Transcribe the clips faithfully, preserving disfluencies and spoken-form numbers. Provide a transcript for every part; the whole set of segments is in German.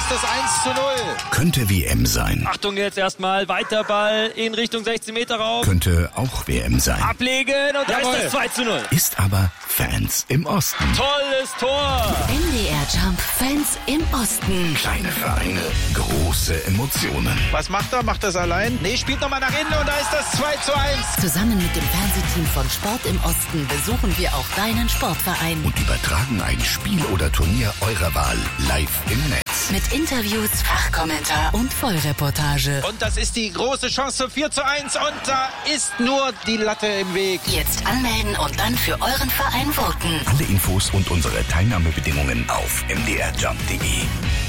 ist das eins zu null. Könnte W M sein. Achtung jetzt erstmal, weiter Ball in Richtung sechzehn Meter Raum. Könnte auch W M sein. Ablegen und da ist das zwei zu null. Ist aber Fans im Osten. Tolles Tor. M D R Jump Fans im Osten. Kleine Vereine, große Emotionen. Was macht er? Macht er es allein? Nee, spielt nochmal nach innen und da ist das zwei zu eins. Zusammen mit dem Fernsehteam von Sport im Osten besuchen wir auch deinen Sportverein. Und übertragen ein Spiel oder Turnier eurer Wahl live im Netz. Mit Interviews, Fachkommentar und Vollreportage. Und das ist die große Chance, vier zu eins. Und da ist nur die Latte im Weg. Jetzt anmelden und dann für euren Verein voten. Alle Infos und unsere Teilnahmebedingungen auf m d r jump punkt d e.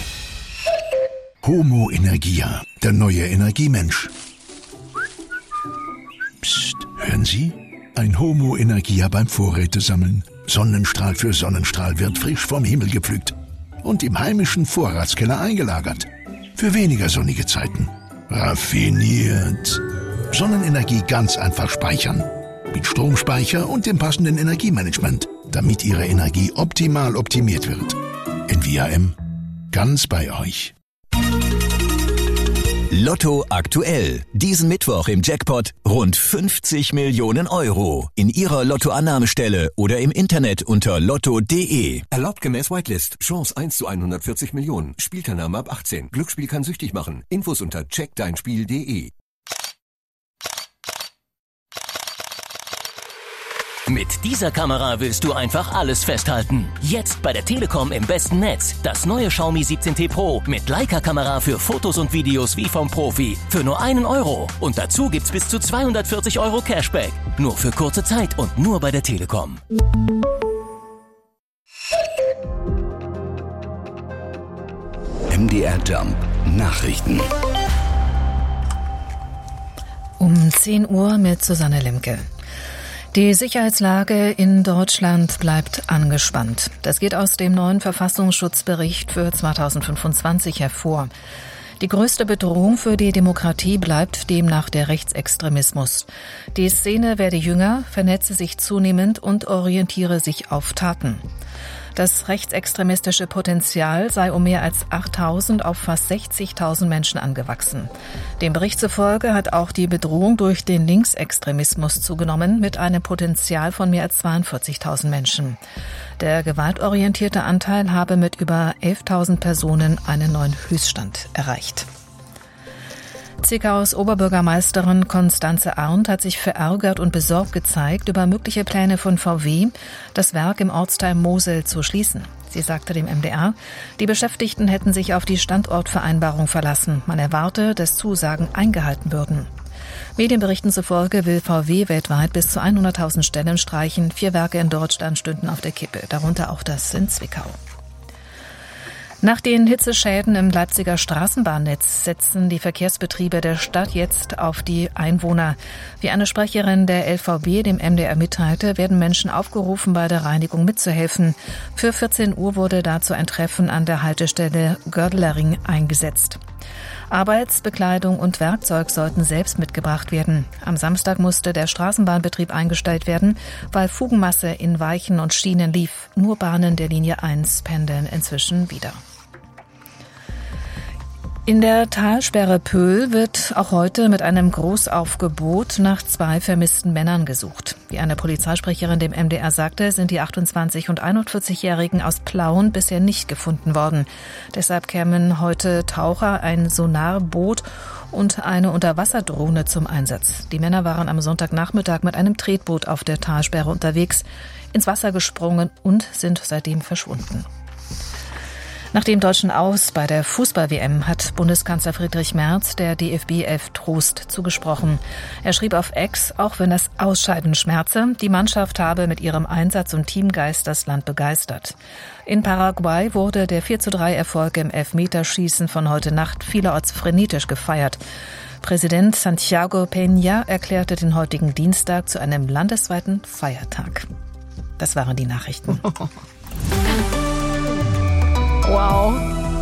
Homo Energia, der neue Energiemensch. Psst, hören Sie? Ein Homo Energia beim Vorrätesammeln. Sonnenstrahl für Sonnenstrahl wird frisch vom Himmel gepflückt und im heimischen Vorratskeller eingelagert. Für weniger sonnige Zeiten. Raffiniert. Sonnenenergie ganz einfach speichern. Mit Stromspeicher und dem passenden Energiemanagement, damit Ihre Energie optimal optimiert wird. N V A M. Ganz bei euch. Lotto aktuell. Diesen Mittwoch im Jackpot rund fünfzig Millionen Euro. In Ihrer Lottoannahmestelle oder im Internet unter lotto punkt de. Erlaubt gemäß Whitelist. Chance eins zu hundertvierzig Millionen. Spielteilnahme ab achtzehn. Glücksspiel kann süchtig machen. Infos unter check dein spiel punkt de. Mit dieser Kamera willst du einfach alles festhalten. Jetzt bei der Telekom im besten Netz. Das neue Xiaomi siebzehn T Pro mit Leica-Kamera für Fotos und Videos wie vom Profi. Für nur einen Euro. Und dazu gibt's bis zu zweihundertvierzig Euro Cashback. Nur für kurze Zeit und nur bei der Telekom. M D R Jump Nachrichten. Um zehn Uhr mit Susanne Limke. Die Sicherheitslage in Deutschland bleibt angespannt. Das geht aus dem neuen Verfassungsschutzbericht für zweitausendfünfundzwanzig hervor. Die größte Bedrohung für die Demokratie bleibt demnach der Rechtsextremismus. Die Szene werde jünger, vernetze sich zunehmend und orientiere sich auf Taten. Das rechtsextremistische Potenzial sei um mehr als achttausend auf fast sechzigtausend Menschen angewachsen. Dem Bericht zufolge hat auch die Bedrohung durch den Linksextremismus zugenommen, mit einem Potenzial von mehr als zweiundvierzigtausend Menschen. Der gewaltorientierte Anteil habe mit über elftausend Personen einen neuen Höchststand erreicht. Zwickau's Oberbürgermeisterin Constanze Arndt hat sich verärgert und besorgt gezeigt über mögliche Pläne von V W, das Werk im Ortsteil Mosel zu schließen. Sie sagte dem M D R, die Beschäftigten hätten sich auf die Standortvereinbarung verlassen. Man erwarte, dass Zusagen eingehalten würden. Medienberichten zufolge will V W weltweit bis zu hunderttausend Stellen streichen. Vier Werke in Deutschland stünden auf der Kippe, darunter auch das in Zwickau. Nach den Hitzeschäden im Leipziger Straßenbahnnetz setzen die Verkehrsbetriebe der Stadt jetzt auf die Einwohner. Wie eine Sprecherin der L V B dem M D R mitteilte, werden Menschen aufgerufen, bei der Reinigung mitzuhelfen. Für vierzehn Uhr wurde dazu ein Treffen an der Haltestelle Gördelering eingesetzt. Arbeitsbekleidung und Werkzeug sollten selbst mitgebracht werden. Am Samstag musste der Straßenbahnbetrieb eingestellt werden, weil Fugenmasse in Weichen und Schienen lief. Nur Bahnen der Linie eins pendeln inzwischen wieder. In der Talsperre Pöhl wird auch heute mit einem Großaufgebot nach zwei vermissten Männern gesucht. Wie eine Polizeisprecherin dem M D R sagte, sind die achtundzwanzig- und einundvierzig-Jährigen aus Plauen bisher nicht gefunden worden. Deshalb kämen heute Taucher, ein Sonarboot und eine Unterwasserdrohne zum Einsatz. Die Männer waren am Sonntagnachmittag mit einem Tretboot auf der Talsperre unterwegs, ins Wasser gesprungen und sind seitdem verschwunden. Nach dem deutschen Aus bei der Fußball-W M hat Bundeskanzler Friedrich Merz der D F B elf Trost zugesprochen. Er schrieb auf X, auch wenn das Ausscheiden schmerze, die Mannschaft habe mit ihrem Einsatz und Teamgeist das Land begeistert. In Paraguay wurde der vier zu drei Erfolg im Elfmeterschießen von heute Nacht vielerorts frenetisch gefeiert. Präsident Santiago Peña erklärte den heutigen Dienstag zu einem landesweiten Feiertag. Das waren die Nachrichten. Wow,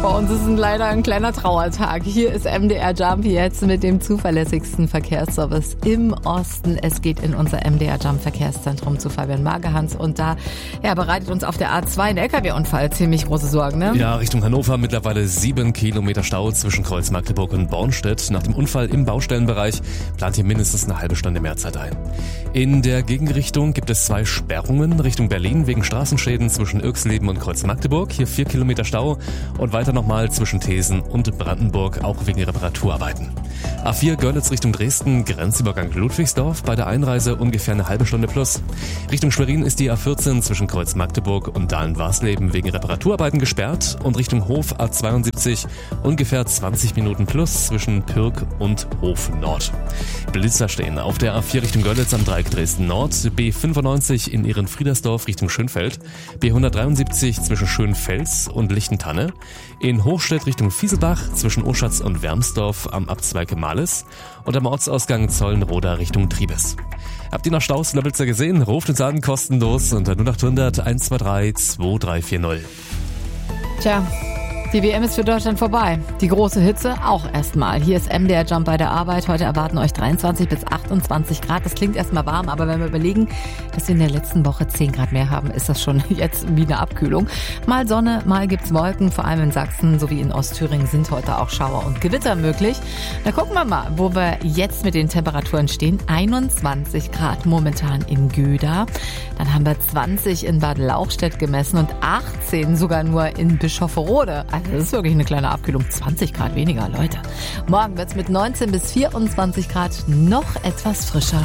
bei uns ist es leider ein kleiner Trauertag. Hier ist M D R Jump jetzt mit dem zuverlässigsten Verkehrsservice im Osten. Es geht in unser M D R Jump Verkehrszentrum zu Fabian Magehans und da ja, bereitet uns auf der A zwei ein L K W-Unfall ziemlich große Sorgen, ne? Ja, Richtung Hannover mittlerweile sieben Kilometer Stau zwischen Kreuz Magdeburg und Bornstedt. Nach dem Unfall im Baustellenbereich plant hier mindestens eine halbe Stunde mehr Zeit ein. In der Gegenrichtung gibt es zwei Sperrungen Richtung Berlin wegen Straßenschäden zwischen Irxleben und Kreuz Magdeburg. Hier vier Kilometer Stau und weiter nochmal zwischen Thesen und Brandenburg, auch wegen Reparaturarbeiten. A vier Görlitz Richtung Dresden, Grenzübergang Ludwigsdorf, bei der Einreise ungefähr eine halbe Stunde plus. Richtung Schwerin ist die A vierzehn zwischen Kreuz Magdeburg und Dahlen-Warsleben wegen Reparaturarbeiten gesperrt und Richtung Hof A zweiundsiebzig ungefähr zwanzig Minuten plus zwischen Pirk und Hof Nord. Blitzer stehen auf der A vier Richtung Görlitz am Dreieck Dresden Nord, B fünfundneunzig in Ehrenfriedersdorf Richtung Schönfeld, B hundertdreiundsiebzig zwischen Schönfels und Lichtentanne, in Hochstedt Richtung Fieselbach zwischen Oschatz und Wermsdorf am Abzweig Males und am Ortsausgang Zollenroda Richtung Triebes. Habt ihr noch Staus in der Blitzer gesehen? Ruft uns an, kostenlos unter null acht hundert eins zwei drei zwei drei vier null. Tja, die W M ist für Deutschland vorbei. Die große Hitze auch erstmal. Hier ist M D R Jump bei der Arbeit. Heute erwarten euch dreiundzwanzig bis achtundzwanzig Grad. Das klingt erstmal warm, aber wenn wir überlegen, dass wir in der letzten Woche zehn Grad mehr haben, ist das schon jetzt wie eine Abkühlung. Mal Sonne, mal gibt's Wolken. Vor allem in Sachsen sowie in Ostthüringen sind heute auch Schauer und Gewitter möglich. Da gucken wir mal, wo wir jetzt mit den Temperaturen stehen. einundzwanzig Grad momentan in Göda. Dann haben wir zwanzig in Bad Lauchstädt gemessen und achtzehn sogar nur in Bischofferode. Also das ist wirklich eine kleine Abkühlung. zwanzig Grad weniger, Leute. Morgen wird's mit neunzehn bis vierundzwanzig Grad noch etwas frischer.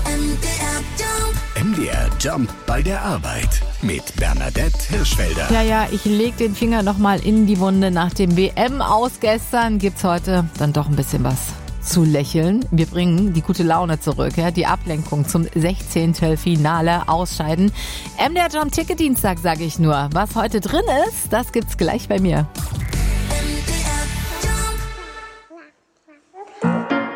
M D R Jump bei der Arbeit mit Bernadette Hirschfelder. Ja, ja, ich leg den Finger nochmal in die Wunde. Nach dem W M-Aus gestern gibt's heute dann doch ein bisschen was zu lächeln. Wir bringen die gute Laune zurück, ja, die Ablenkung zum sechzehnten Finale ausscheiden. M D R Jump Ticket Dienstag, sage ich nur. Was heute drin ist, das gibt's gleich bei mir.